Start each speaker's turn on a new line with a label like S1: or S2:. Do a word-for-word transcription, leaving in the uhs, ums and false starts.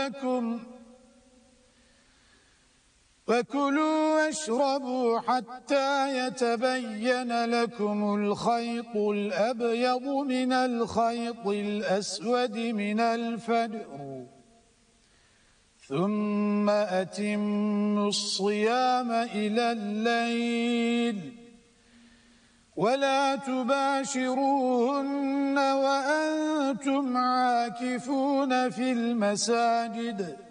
S1: لكم وكلوا واشربوا حتى يتبين لكم الخيط الأبيض من الخيط الأسود من الفجر ثم أتموا الصيام إلى الليل ولا تباشروهن وأنتم عاكفون في المساجد